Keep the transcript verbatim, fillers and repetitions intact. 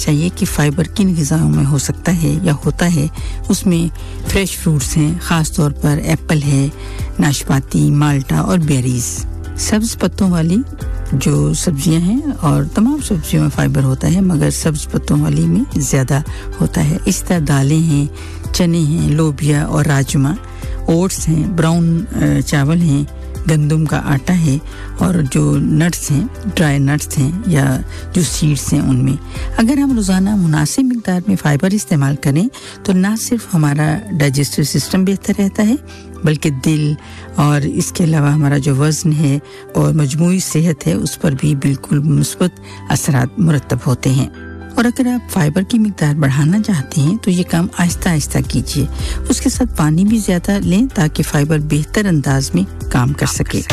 चाहिए कि फाइबर किन ग़िज़ाओं में हो सकता है या होता है। उसमें फ्रेश फ्रूट्स हैं, ख़ास तौर पर एप्पल है, नाशपाती, माल्टा और बेरीज। सब्ज़ पत्तों वाली जो सब्जियां हैं, और तमाम सब्जियों में फाइबर होता है मगर सब्ज़ पत्तों वाली में ज़्यादा होता है। इस तरह दालें हैं, चने हैं, लोबिया और राजमा, ओट्स हैं, ब्राउन चावल हैं, गंदम का आटा है, और जो नट्स हैं, ड्राई नट्स हैं या जो सीड्स हैं उनमें। अगर हम रोज़ाना मुनासिब मिक़दार में फ़ाइबर इस्तेमाल करें तो ना सिर्फ हमारा डाइजेस्टिव सिस्टम बेहतर रहता है बल्कि दिल और इसके अलावा हमारा जो वज़न है और मजमूई सेहत है उस पर भी बिल्कुल मुस्बत असरात मुरतब होते हैं। और अगर आप फाइबर की मिक़दार बढ़ाना चाहते हैं तो ये काम आहिस्ता आहिस्ता कीजिए। उसके साथ पानी भी ज़्यादा लें ताकि फाइबर बेहतर अंदाज में काम कर सके।